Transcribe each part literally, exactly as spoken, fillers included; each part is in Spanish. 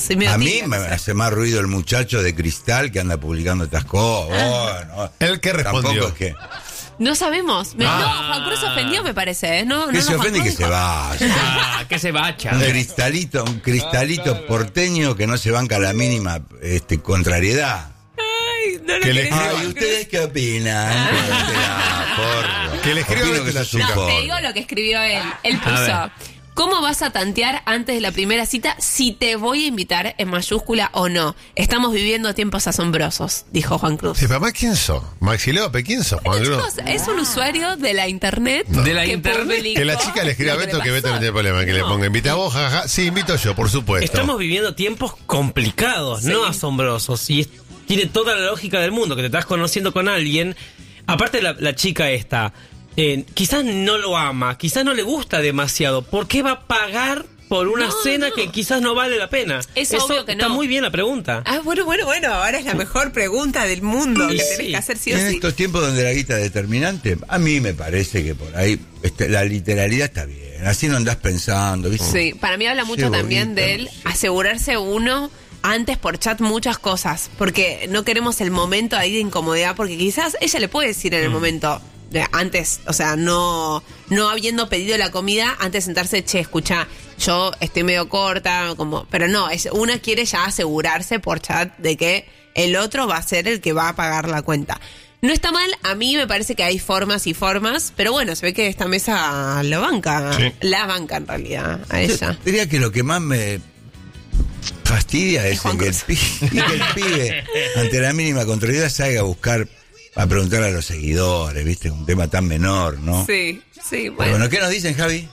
soy medio A mí tibia, me no sé. hace más ruido el muchacho de Cristal que anda publicando estas cosas. Oh, no. ¿El qué respondió? Tampoco es que... No sabemos. Me- Ah. No, Juan Cruz se ofendió, me parece. ¿eh? No, Que no se nos ofende y bancó, que se dijo. vaya. Ah, que se bacha. Un cristalito, un cristalito porteño que no se banca la mínima este, contrariedad. Ay, no lo Que le querés, escriba- Juan Ay, Cruz. ¿ustedes qué opinan? Ah, porro. Que le escriba Opino Betty que la sos un Zucca. No, porro. te digo lo que escribió él. Él A ver. puso: ¿cómo vas a tantear antes de la primera cita si te voy a invitar en mayúscula o no? Estamos viviendo tiempos asombrosos, dijo Juan Cruz. Sí, papá, ¿quién sos? Maxi López, ¿quién sos, Juan Cruz? Chicos, es un usuario de la internet. De la que internet. publicó Que la chica le escriba a lo Beto le que Beto no pasó. tiene problema, que le No. ponga invita a vos, jaja. Sí, invito yo, por supuesto. Estamos viviendo tiempos complicados, Sí. no asombrosos. Y es- tiene toda la lógica del mundo, que te estás conociendo con alguien. Aparte la, la chica esta, eh, quizás no lo ama, quizás no le gusta demasiado. ¿Por qué va a pagar por una No, cena no. que quizás no vale la pena? Es Eso obvio que está no. muy bien la pregunta. Ah, bueno, bueno, bueno. Ahora es la mejor pregunta del mundo Y que sí. tenés que hacer sí Y o en sí. estos tiempos donde la guita es determinante, a mí me parece que por ahí este, la literalidad está bien. Así no andás pensando, ¿viste? Sí, para mí habla mucho Qué también bonita, de él sí. asegurarse uno antes por chat muchas cosas, porque no queremos el momento ahí de incomodidad, porque quizás ella le puede decir en el momento de antes, o sea, no no habiendo pedido la comida, antes de sentarse, che, escucha, yo estoy medio corta, como, pero no, es, una quiere ya asegurarse por chat de que el otro va a ser el que va a pagar la cuenta. No está mal, a mí me parece que hay formas y formas, pero bueno, se ve que esta mesa lo banca, Sí. la banca en realidad, a Yo ella. diría que lo que más me fastidia es, Juan que el, Cruz. pi- y que el pibe, ante la mínima contrariedad, salga a buscar, a preguntar a los seguidores, ¿viste? Un tema tan menor, ¿no? Sí, sí, Pero bueno. bueno, ¿qué nos dicen, Javi?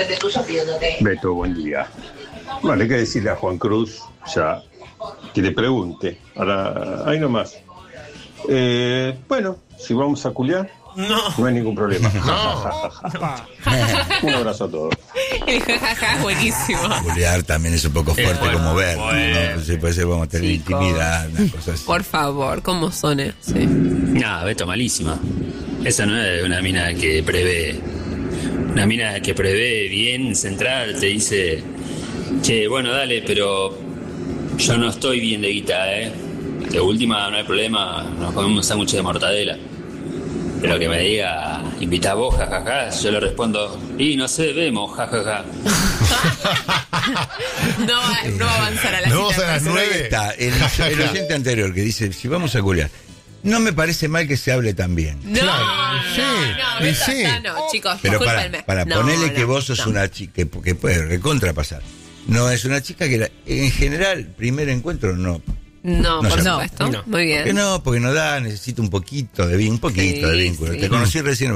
Beto, buen día. Bueno, hay que decirle a Juan Cruz ya que le pregunte. Ahora, ahí nomás. Eh, bueno, si vamos a culiar, No. no hay ningún problema. Un abrazo a todos. El jajaja, buenísimo. Juliar también es un poco fuerte bueno, como verbo, bueno. ¿no? Pues, sí, puede ser, vamos a tener Chicos. intimidad, una cosa así. Por favor, ¿cómo son? eh? Sí. Nah, Beto, malísima. Esa no es una mina que prevé. Una mina que prevé bien, central, te dice, che, bueno, dale, pero yo no estoy bien de guita, ¿eh? De última, no hay problema, nos comemos un sándwich de mortadela. Pero que me diga, invita a vos, jajaja, yo le respondo, y no sé, vemos, jajaja. No, va, no va a avanzar a la No cita. vamos a las entonces. nueve. Ahí está, el, el oyente anterior que dice, si vamos a culiar, no me parece mal que se hable tan bien. No, Claro, no, sí, no, y eso sí. ya no, chicos, Pero para, discúlpenme. para No, ponerle que no, vos sos no. una chica, que, que puede recontrapasar. No, es una chica que la- en general, primer encuentro no. No, No por sé. supuesto. No. Muy bien. Que no, porque no da, necesito un poquito de vínculo, un poquito Sí, de vínculo. sí. Te conocí recién.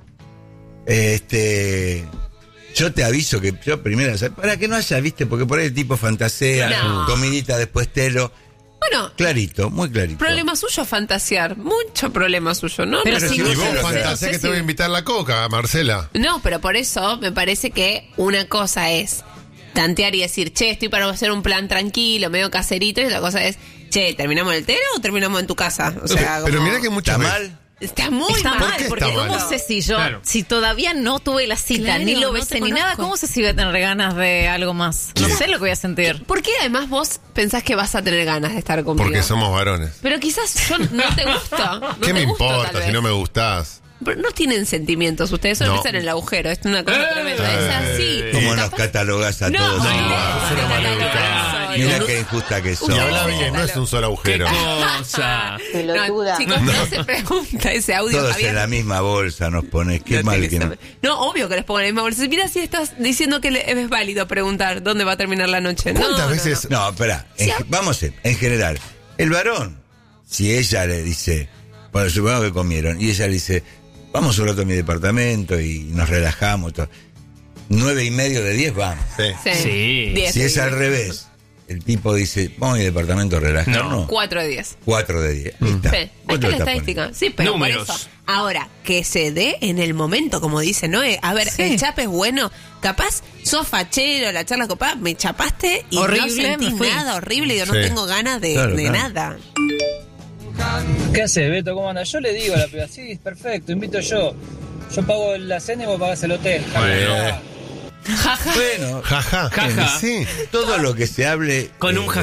Este, yo te aviso que yo primero, para que no haya, viste, porque por ahí el tipo fantasea, No. comidita después telo. Bueno, Clarito, muy clarito. problema suyo fantasear. Mucho problema suyo, ¿no? Pero No, si no vos Y sé, vos pero no sé, fantasía no sé que si- te voy a invitar la coca, Marcela. No, pero por eso me parece que una cosa es tantear y decir, che, estoy para hacer un plan tranquilo, medio caserito, y otra cosa es, che, ¿terminamos en el telo o terminamos en tu casa? O sea, Pero como- mira que muchas ¿Está veces... mal? Está muy Está mal. ¿Por mal, qué porque está ¿cómo mal? sé si yo, Claro. si todavía no tuve la cita, Claro, ni lo no besé te ni nada, conozco. cómo sé si voy a tener ganas de algo más? No sé lo que voy a sentir. ¿Por qué además vos pensás que vas a tener ganas de estar conmigo? Porque somos varones. Pero quizás yo no te gusto. No ¿Qué te me gusto, importa tal si vez. no me gustás? Pero no tienen sentimientos, ustedes solo No. piensan en el agujero, es una cosa Eh. tremenda, es así. ¿Cómo nos Capaz- catalogás a No, todos? no, igual? no, es una no, no, maleducada. no, no, Mira no. qué injusta que sos. Y habla bien, no es un solo agujero. Cosa. No, chicos, no se pregunta ese audio, Todos Javier. en la misma bolsa nos pones. Qué No mal tiene que no. ser- No, obvio que les pongo en la misma bolsa. Mira si estás diciendo que le- es válido preguntar dónde va a terminar la noche. No, ¿Cuántas no, veces- no. No, espera. en ge- Vamos, en, en general. El varón, si ella le dice, bueno, supongamos que comieron, y ella le dice, vamos un rato a mi departamento y nos relajamos. Todo. Nueve y medio de diez vamos. Sí. Sí. Sí. Diez Si de es al diez. revés, el tipo dice, vamos a mi departamento a relajarnos. No. Cuatro de diez. Cuatro de diez. Ahí está. Sí, ahí Vos está lo la estás estadística. poniendo. Sí, pero Números. por eso. Ahora, que se dé en el momento, como dice Noé. A ver, Sí. el chape es bueno. Capaz, sos fachero, la charla copada, me chapaste y Horrible, no sentí me fui. nada horrible. Yo no Sí. tengo ganas de, Claro, de claro. nada. ¿Qué haces, Beto? ¿Cómo andas? Yo le digo a la piba, sí, perfecto, invito yo. Yo pago la cena y vos pagás el hotel. Ja, Bueno. ja, ja. Jaja. Bueno, Jaja. Jaja. Sí. todo lo que se hable Con eh, un